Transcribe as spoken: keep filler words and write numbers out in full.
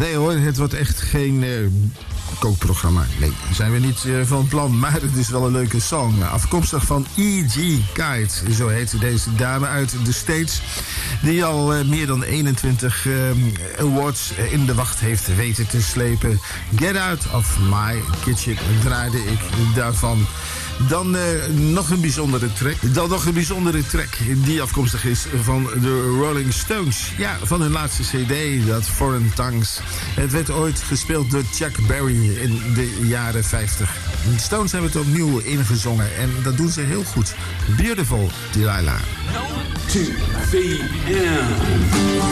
Nee hoor, het wordt echt geen uh, kookprogramma. Nee, daar zijn we niet uh, van plan. Maar het is wel een leuke song. Afkomstig van E G Kite. Zo heet deze dame uit de States. Die al uh, meer dan eenentwintig uh, awards in de wacht heeft weten te slepen. Get Out of My Kitchen draaide ik daarvan. Dan uh, nog een bijzondere track. Dan nog een bijzondere track die afkomstig is van de Rolling Stones. Ja, van hun laatste cd, dat Foreign Tongues. Het werd ooit gespeeld door Chuck Berry in de jaren vijftig. De Stones hebben het opnieuw ingezongen en dat doen ze heel goed. Beautiful, Delilah. To V M.